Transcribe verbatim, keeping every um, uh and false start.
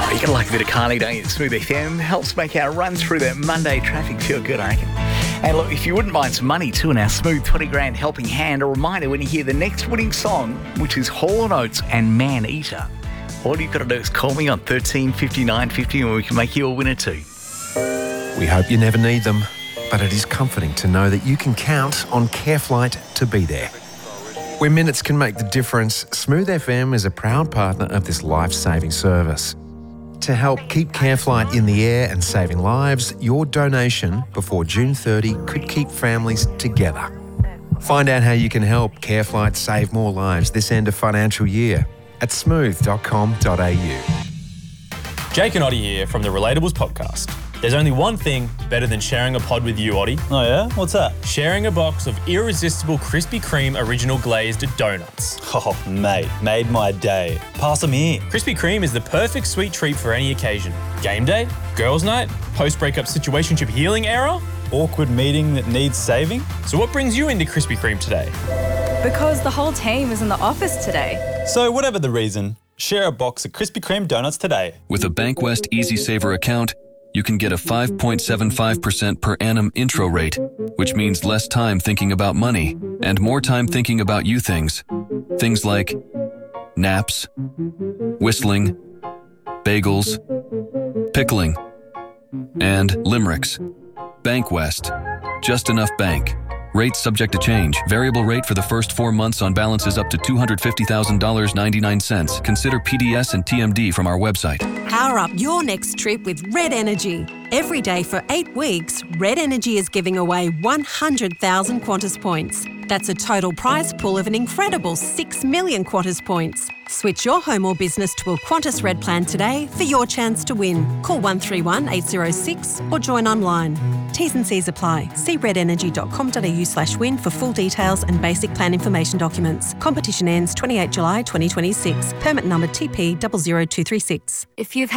You gotta like a bit of Carly, don't you? Smooth F M helps make our run through that Monday traffic feel good, I reckon. And look, if you wouldn't mind some money too in our Smooth twenty grand helping hand, a reminder when you hear the next winning song, which is Hall and Oates and Man Eater, all you've got to do is call me on thirteen fifty-nine fifty and we can make you a winner too. We hope you never need them, but it is comforting to know that you can count on CareFlight to be there. Where minutes can make the difference, Smooth F M is a proud partner of this life-saving service. To help keep CareFlight in the air and saving lives, your donation before June thirtieth could keep families together. Find out how you can help CareFlight save more lives this end of financial year at smooth dot com dot a u. Jake and Oddie here from the Relatables podcast. There's only one thing better than sharing a pod with you, Oddie. Oh yeah? What's that? Sharing a box of irresistible Krispy Kreme original glazed donuts. Oh, mate, made my day. Pass them here. Krispy Kreme is the perfect sweet treat for any occasion. Game day, girls' night, post-breakup situationship healing era. Awkward meeting that needs saving. So what brings you into Krispy Kreme today? Because the whole team is in the office today. So whatever the reason, share a box of Krispy Kreme donuts today. With a Bankwest Easy Saver account, you can get a five point seven five percent per annum intro rate, which means less time thinking about money and more time thinking about you things. Things like naps, whistling, bagels, pickling, and limericks. Bankwest. Just enough bank. Rates subject to change. Variable rate for the first four months on balances up to two hundred fifty thousand dollars and ninety-nine cents. Consider P D S and T M D from our website. Power up your next trip with Red Energy. Every day for eight weeks, Red Energy is giving away one hundred thousand Qantas points. That's a total prize pool of an incredible six million Qantas points. Switch your home or business to a Qantas Red plan today for your chance to win. Call one three one eight zero six or join online. T's and C's apply. See red energy dot com dot a u slash win for full details and basic plan information documents. Competition ends twenty-eighth of July twenty twenty-six. Permit number T P zero zero two three six. If you've